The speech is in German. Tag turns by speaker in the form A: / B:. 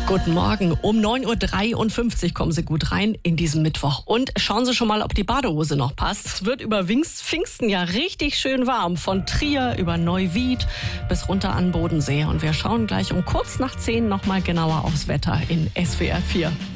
A: Guten Morgen. Um 9.53 Uhr kommen Sie gut rein in diesen Mittwoch. Und schauen Sie schon mal, ob die Badehose noch passt. Es wird über Pfingsten ja richtig schön warm. Von Trier über Neuwied bis runter an Bodensee. Und wir schauen gleich um kurz nach 10 noch mal genauer aufs Wetter in SWR 4.